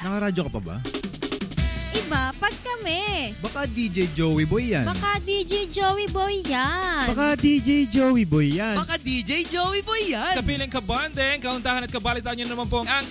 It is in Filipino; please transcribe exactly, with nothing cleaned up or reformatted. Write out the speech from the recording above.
Nakaradyo ka pa ba? Iba, pag kami. Baka D J Joey Boy yan. Baka D J Joey Boy yan. Baka D J Joey Boy yan. Baka D J Joey Boy yan. Sa piling kabanding, kauntahan at kabalitaan nyo naman po ang